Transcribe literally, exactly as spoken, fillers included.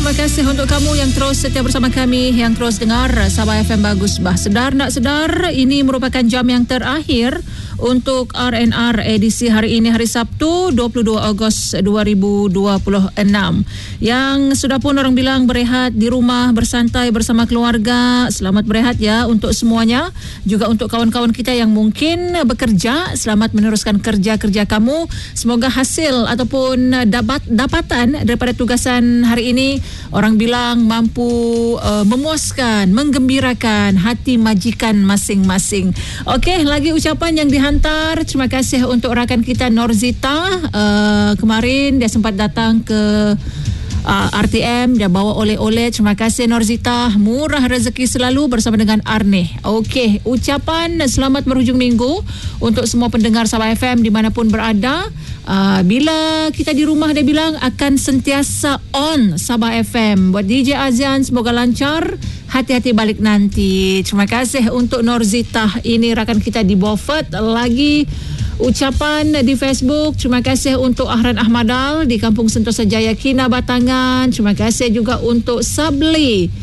terima kasih untuk kamu yang terus setia bersama kami, yang terus dengar Sabah F M Bagus Bah. Sedar nak sedar, ini merupakan jam yang terakhir untuk R and R edisi hari ini, hari Sabtu dua puluh dua Ogos dua ribu dua puluh enam. Yang sudah pun orang bilang berehat di rumah, bersantai bersama keluarga, selamat berehat ya untuk semuanya. Juga untuk kawan-kawan kita yang mungkin bekerja, selamat meneruskan kerja-kerja kamu. Semoga hasil ataupun dapat dapatan daripada tugasan hari ini orang bilang mampu uh, memuaskan, menggembirakan hati majikan masing-masing. Okey, lagi ucapan yang dihantar. Terima kasih untuk rakan kita Norzita. Uh, kemarin dia sempat datang ke uh, R T M, dia bawa oleh-oleh. Terima kasih Norzita. Murah rezeki selalu bersama dengan Arne. Okey, ucapan selamat berhujung minggu untuk semua pendengar Sabah F M dimanapun berada. Uh, bila kita di rumah, dia bilang akan sentiasa on Sabah F M. Buat D J Azian, semoga lancar. Hati-hati balik nanti. Terima kasih untuk Norzita. Ini rakan kita di Beaufort. Lagi ucapan di Facebook. Terima kasih untuk Ahran Ahmadal di Kampung Sentosa Jaya, Kina Batangan. Terima kasih juga untuk Sabli